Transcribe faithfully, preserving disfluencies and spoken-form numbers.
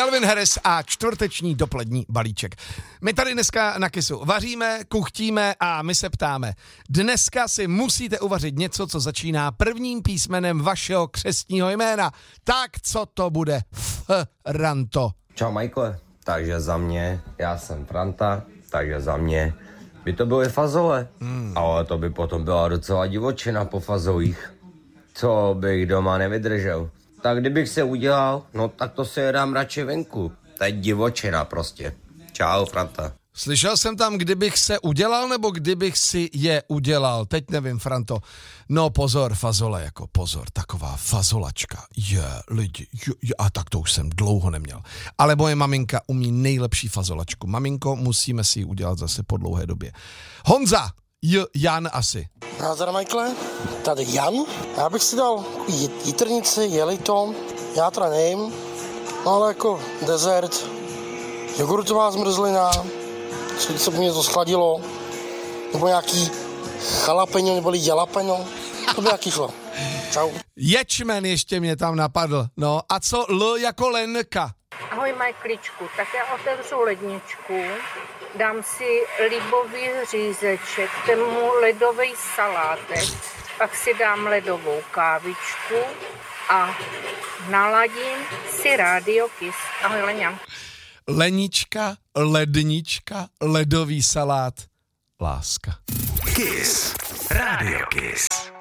Calvin Harris a čtvrteční dopolední balíček. My tady dneska na Kissu vaříme, kuchtíme a my se ptáme. Dneska si musíte uvařit něco, co začíná prvním písmenem vašeho křestního jména. Tak co to bude? Franto. Čau Michael, takže za mě, já jsem Franta, takže za mě by to byly fazole, hmm. ale to by potom byla docela divočina po fazolích, co bych doma nevydržel. Tak kdybych se udělal, no tak to se dám radši venku, to je divočina prostě. Čau Franta. Slyšel jsem tam, kdybych se udělal, nebo kdybych si je udělal. Teď nevím, Franto. No pozor, fazole, jako pozor, taková fazolačka. Je, lidi, je, je, a tak to už jsem dlouho neměl. Ale moje maminka umí nejlepší fazolačku. Maminko, musíme si ji udělat zase po dlouhé době. Honza, J, Jan asi. Nazdar, Michael, tady Jan. Já bych si dal jitrnici, jelito, já teda nejím, no ale jako dezert, jogurtová zmrzlina, co se mě to schladilo, nebo nějaký chalapeňo, nebo jalapeňo, to by jaký šlo. Čau. Ječmen ještě mě tam napadl, no a co L jako Lenka? Ahoj Majkličku, tak já otevřu ledničku, dám si libový řízeček, k tomu ledový salátek, pak si dám ledovou kávičku a naladím si Radio Kiss. Ahoj Leňa. Lenička, lednička, ledový salát, láska. Kiss. Radio Kiss.